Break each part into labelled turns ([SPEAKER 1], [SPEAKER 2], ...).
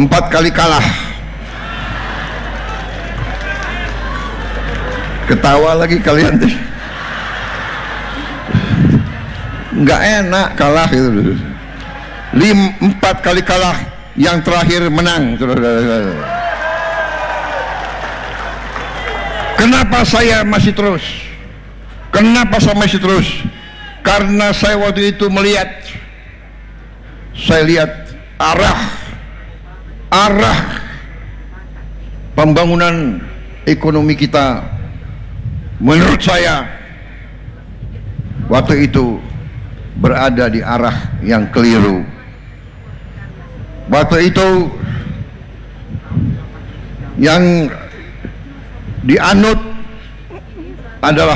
[SPEAKER 1] 4 kali kalah. Ketawa lagi kalian tuh. Nggak enak kalah gitu. 4 kali kalah, yang terakhir menang. Kenapa saya masih terus? Kenapa saya masih terus? Karena saya waktu itu saya lihat arah pembangunan ekonomi kita, menurut saya waktu itu berada di arah yang keliru. Waktu itu yang dianut adalah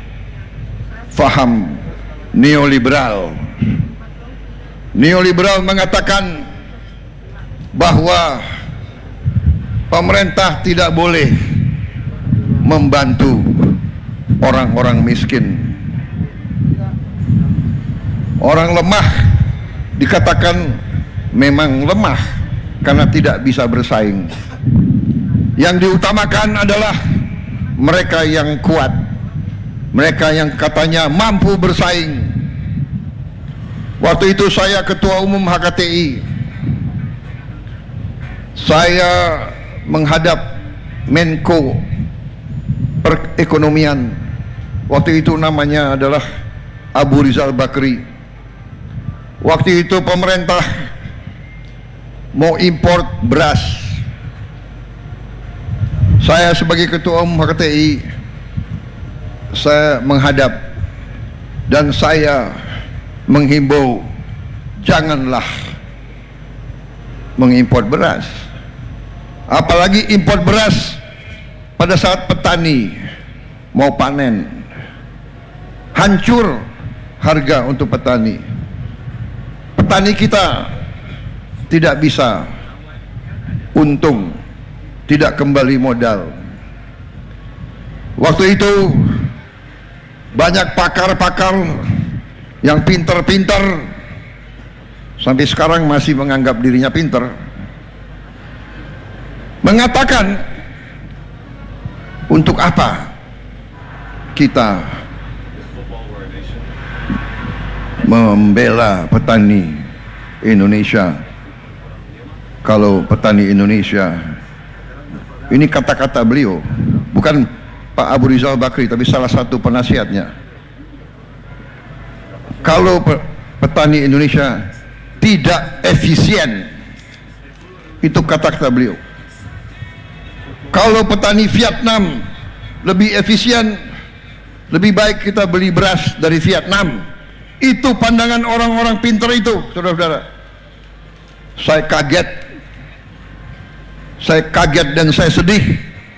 [SPEAKER 1] faham neoliberal. Neoliberal mengatakan bahwa pemerintah tidak boleh membantu orang-orang miskin. Orang lemah dikatakan memang lemah karena tidak bisa bersaing. Yang diutamakan adalah mereka yang kuat, mereka yang katanya mampu bersaing. Waktu itu saya ketua umum HKTI. Saya menghadap Menko Perekonomian. Waktu itu namanya adalah Abu Rizal Bakri. Waktu itu pemerintah mau import beras. Saya sebagai ketua umum HKTI, saya menghadap dan saya menghimbau janganlah mengimpor beras, apalagi impor beras pada saat petani mau panen. Hancur harga untuk petani. Petani kita tidak bisa untung, tidak kembali modal. Waktu itu banyak pakar-pakar yang pintar-pintar, sampai sekarang masih menganggap dirinya pintar, mengatakan untuk apa kita membela petani Indonesia kalau petani Indonesia, ini kata-kata beliau, bukan Pak Abu Rizal Bakri tapi salah satu penasihatnya, kalau petani Indonesia tidak efisien, itu kata-kata beliau. Kalau petani Vietnam lebih efisien, lebih baik kita beli beras dari Vietnam. Itu pandangan orang-orang pintar itu, saudara-saudara. Saya kaget dan saya sedih.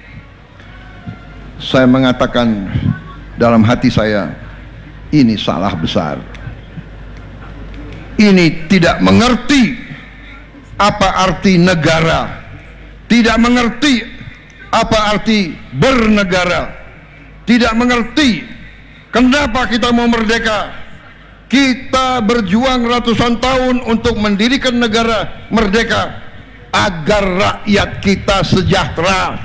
[SPEAKER 1] Saya mengatakan dalam hati saya, ini salah besar. Ini tidak mengerti apa arti negara, tidak mengerti apa arti bernegara, tidak mengerti kenapa kita mau merdeka. Kita berjuang ratusan tahun untuk mendirikan negara merdeka agar rakyat kita sejahtera,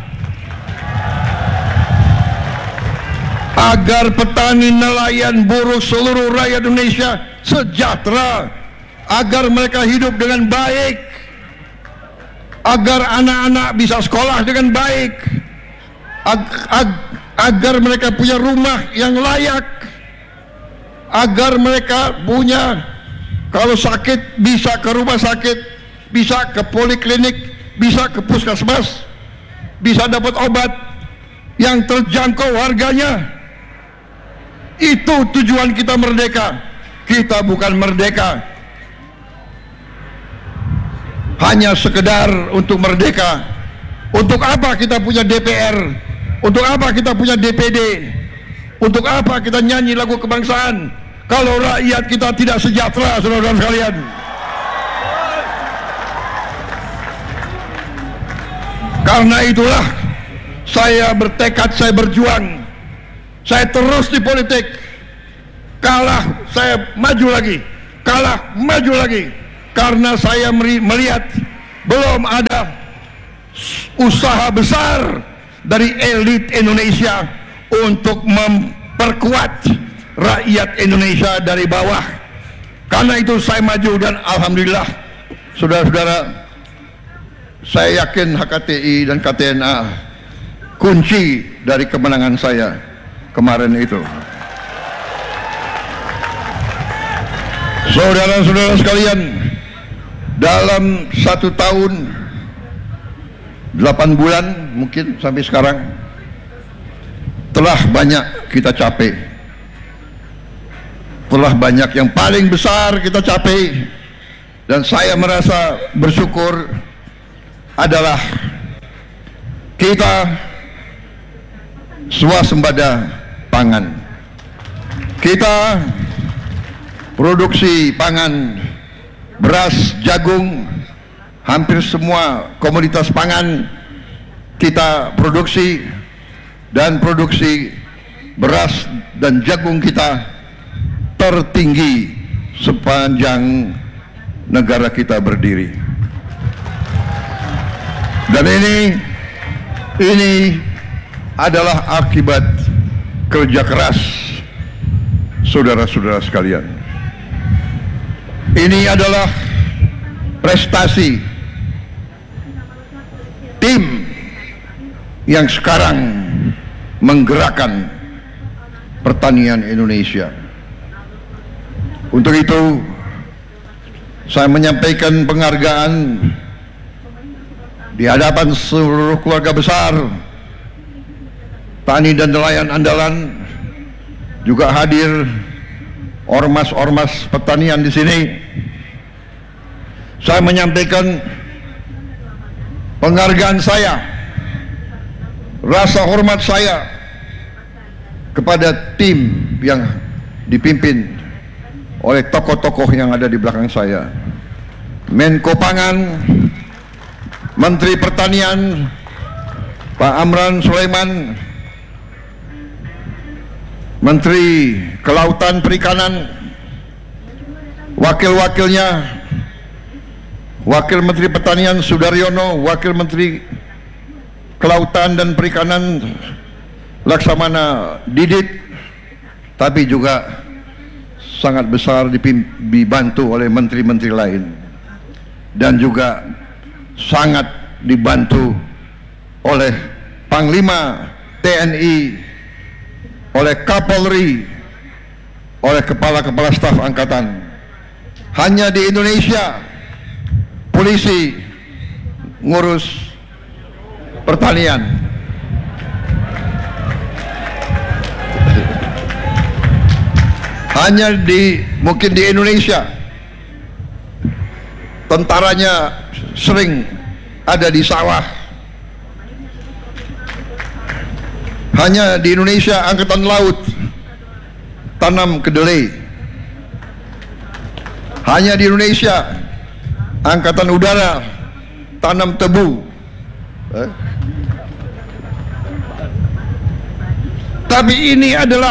[SPEAKER 1] agar petani, nelayan, buruh, seluruh rakyat Indonesia sejahtera, agar mereka hidup dengan baik, agar anak-anak bisa sekolah dengan baik, agar mereka punya rumah yang layak, agar mereka punya, kalau sakit bisa ke rumah sakit, bisa ke poliklinik, bisa ke puskesmas, bisa dapat obat yang terjangkau harganya. Itu tujuan kita merdeka. Kita bukan merdeka hanya sekedar untuk merdeka. Untuk apa kita punya DPR? Untuk apa kita punya DPD? Untuk apa kita nyanyi lagu kebangsaan kalau rakyat kita tidak sejahtera, saudara-saudara sekalian? Karena itulah saya bertekad, saya berjuang, saya terus di politik. Kalah, saya maju lagi, kalah, maju lagi. Karena saya melihat belum ada usaha besar dari elit Indonesia untuk memperkuat rakyat Indonesia dari bawah. Karena itu saya maju, dan alhamdulillah saudara-saudara, saya yakin HKTI dan KTNA kunci dari kemenangan saya kemarin itu. Saudara-saudara sekalian, dalam 1 tahun 8 bulan mungkin sampai sekarang telah banyak kita capai, telah banyak yang paling besar kita capai, dan saya merasa bersyukur adalah kita swasembada pangan. Kita produksi pangan, beras, jagung, hampir semua komoditas pangan kita produksi, dan produksi beras dan jagung kita tertinggi sepanjang negara kita berdiri. Dan ini adalah akibat kerja keras saudara-saudara sekalian. Ini adalah prestasi tim yang sekarang menggerakkan pertanian Indonesia. Untuk itu saya menyampaikan penghargaan di hadapan seluruh keluarga besar tani dan nelayan andalan, juga hadir ormas-ormas pertanian di sini. Saya menyampaikan penghargaan saya, rasa hormat saya kepada tim yang dipimpin oleh tokoh-tokoh yang ada di belakang saya. Menko Pangan, Menteri Pertanian Pak Amran Sulaiman, Menteri Kelautan Perikanan, wakil-wakilnya, Wakil Menteri Pertanian Sudaryono, Wakil Menteri Kelautan dan Perikanan Laksamana Didit, tapi juga sangat besar dibantu oleh menteri-menteri lain, dan juga sangat dibantu oleh Panglima TNI, oleh Kapolri, oleh kepala-kepala staf angkatan. Hanya di Indonesia polisi ngurus pertanian. Hanya mungkin di Indonesia tentaranya sering ada di sawah. Hanya di Indonesia angkatan laut tanam kedelai. Hanya di Indonesia angkatan udara tanam tebu. Tapi ini adalah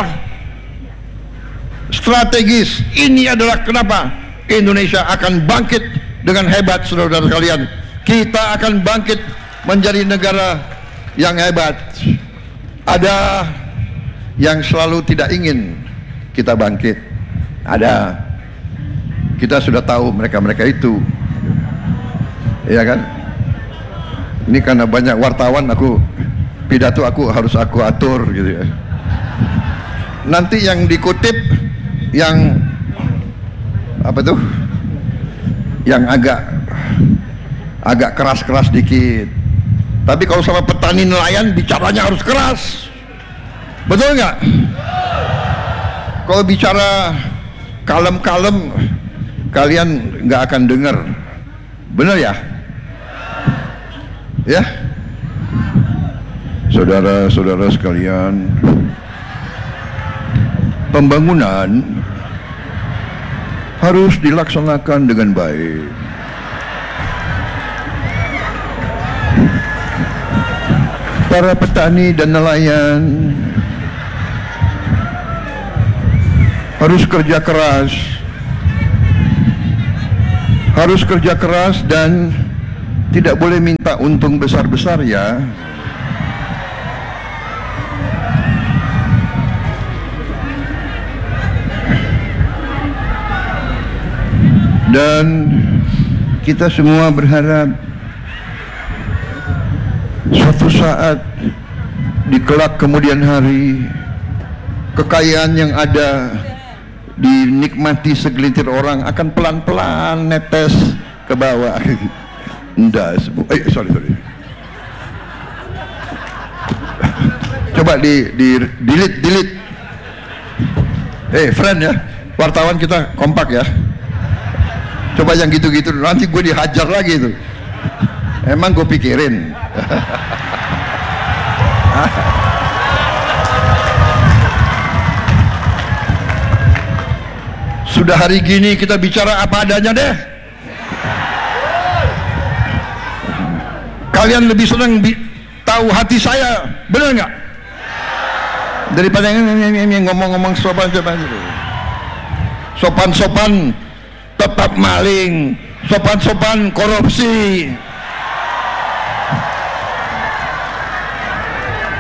[SPEAKER 1] strategis. Ini adalah kenapa Indonesia akan bangkit dengan hebat, saudara-saudara sekalian. Kita akan bangkit menjadi negara yang hebat. Ada yang selalu tidak ingin kita bangkit. Ada. Kita sudah tahu mereka-mereka itu. Iya kan? Ini karena banyak wartawan, pidato harus aku atur gitu ya. Nanti yang dikutip yang apa tuh? Yang agak keras-keras dikit. Tapi kalau sama petani nelayan bicaranya harus keras. Betul nggak? Kalau bicara kalem-kalem kalian nggak akan dengar. Benar ya? Ya? Saudara-saudara sekalian, pembangunan harus dilaksanakan dengan baik. Para petani dan nelayan harus kerja keras, dan Tidak boleh minta untung besar-besar ya. Dan kita semua berharap suatu saat di kelak kemudian hari kekayaan yang ada dinikmati segelintir orang akan pelan-pelan netes ke bawah. Enggak, sorry. Coba di delete. Friend ya, wartawan kita kompak ya. Coba yang gitu-gitu nanti gue dihajar lagi itu. Emang gue pikirin. Sudah hari gini kita bicara apa adanya deh. Kalian lebih senang tahu hati saya, benar nggak? Daripada ngomong-ngomong sopan tetap maling, sopan korupsi.